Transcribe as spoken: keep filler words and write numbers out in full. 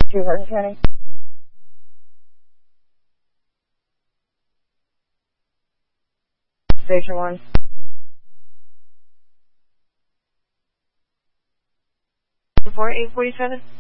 two Hardin County. Station one. four eight forty-seven.